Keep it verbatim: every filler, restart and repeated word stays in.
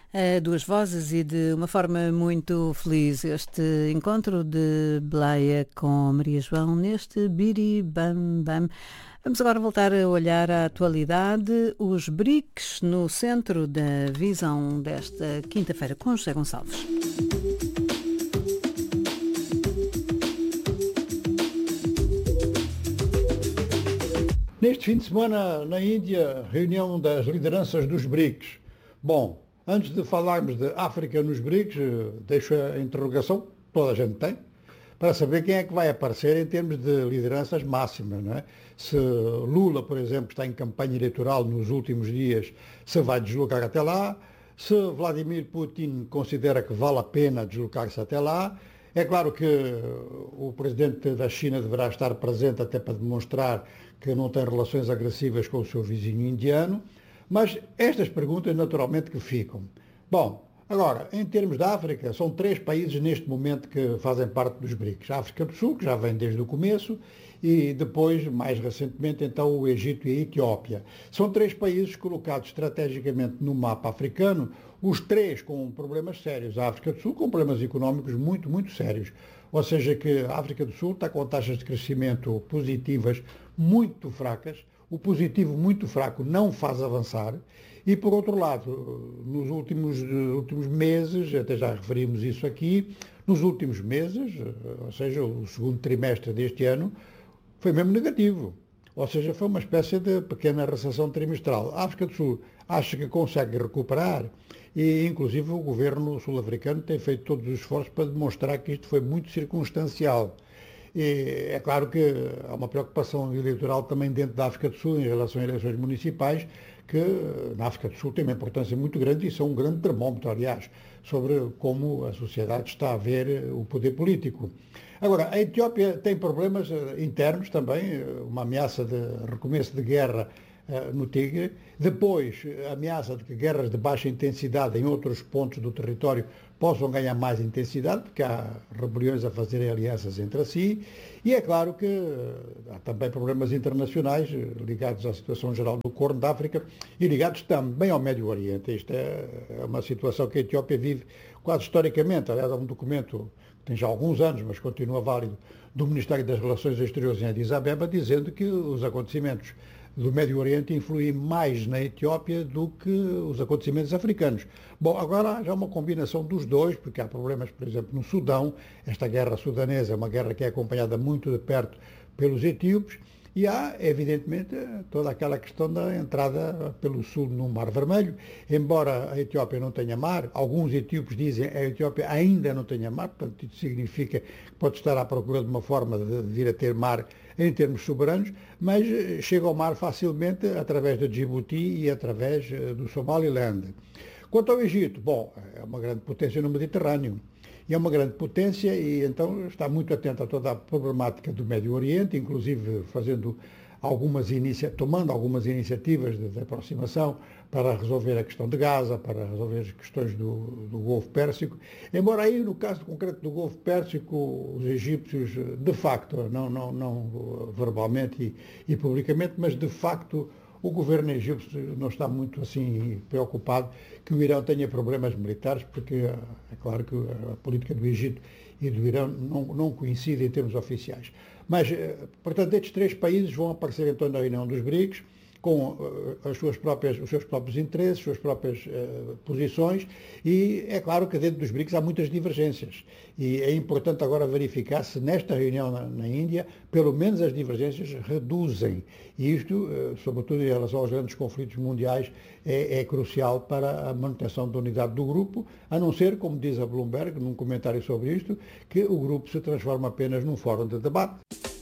A duas vozes e de uma forma muito feliz este encontro de Bleia com Maria João neste Biri Bam Bam. Vamos agora voltar a olhar a atualidade, os B R I C S no centro da visão desta quinta-feira com José Gonçalves. Neste fim de semana, na Índia, reunião das lideranças dos B R I C S. Bom, antes de falarmos de África nos B R I C S, deixo a interrogação, toda a gente tem, para saber quem é que vai aparecer em termos de lideranças máximas, não é? Se Lula, por exemplo, está em campanha eleitoral nos últimos dias, se vai deslocar até lá, se Vladimir Putin considera que vale a pena deslocar-se até lá. É claro que o presidente da China deverá estar presente até para demonstrar que não tem relações agressivas com o seu vizinho indiano, mas estas perguntas naturalmente que ficam. Bom, agora, em termos da África, são três países neste momento que fazem parte dos B R I C S. A África do Sul, que já vem desde o começo, e depois, mais recentemente, então o Egito e a Etiópia. São três países colocados estrategicamente no mapa africano, os três com problemas sérios. A África do Sul com problemas económicos muito, muito sérios. Ou seja, que a África do Sul está com taxas de crescimento positivas muito fracas, o positivo muito fraco não faz avançar, e por outro lado, nos últimos, últimos meses, até já referimos isso aqui, nos últimos meses, ou seja, o segundo trimestre deste ano, foi mesmo negativo. Ou seja, foi uma espécie de pequena recessão trimestral. A África do Sul acha que consegue recuperar e, inclusive, o governo sul-africano tem feito todos os esforços para demonstrar que isto foi muito circunstancial. E é claro que há uma preocupação eleitoral também dentro da África do Sul em relação a eleições municipais, que na África do Sul tem uma importância muito grande e são um grande termómetro, aliás, sobre como a sociedade está a ver o poder político. Agora, a Etiópia tem problemas internos também, uma ameaça de recomeço de guerra no Tigre, depois a ameaça de que guerras de baixa intensidade em outros pontos do território possam ganhar mais intensidade, porque há rebeliões a fazerem alianças entre si, e é claro que há também problemas internacionais ligados à situação geral do Corno da África e ligados também ao Médio Oriente. Isto é uma situação que a Etiópia vive quase historicamente. Aliás, há um documento que tem já alguns anos, mas continua válido, do Ministério das Relações Exteriores em Addis Abeba, dizendo que os acontecimentos do Médio Oriente influem mais na Etiópia do que os acontecimentos africanos. Bom, agora já há uma combinação dos dois, porque há problemas, por exemplo, no Sudão. Esta guerra sudanesa é uma guerra que é acompanhada muito de perto pelos etíopes, e há, evidentemente, toda aquela questão da entrada pelo sul no Mar Vermelho. Embora a Etiópia não tenha mar, alguns etíopes dizem que a Etiópia ainda não tenha mar, portanto, isso significa que pode estar à procura de uma forma de vir a ter mar em termos soberanos, mas chega ao mar facilmente através de Djibouti e através do Somaliland. Quanto ao Egito, bom, é uma grande potência no Mediterrâneo. E é uma grande potência e então está muito atento a toda a problemática do Médio Oriente, inclusive fazendo algumas inicia- tomando algumas iniciativas de, de aproximação para resolver a questão de Gaza, para resolver as questões do, do Golfo Pérsico. Embora aí, no caso concreto do Golfo Pérsico, os egípcios, de facto, não, não, não verbalmente e, e publicamente, mas de facto o governo egípcio não está muito assim preocupado que o Irão tenha problemas militares, porque é claro que a política do Egito e do Irão não, não coincide em termos oficiais. Mas, portanto, estes três países vão aparecer então na reunião dos B R I C S, com as suas próprias, os seus próprios interesses, as suas próprias uh, posições, e é claro que dentro dos B R I C S há muitas divergências. E é importante agora verificar se nesta reunião na, na Índia, pelo menos as divergências reduzem. E isto, uh, sobretudo em relação aos grandes conflitos mundiais, é, é crucial para a manutenção da unidade do grupo, a não ser, como diz a Bloomberg, num comentário sobre isto, que o grupo se transforma apenas num fórum de debate.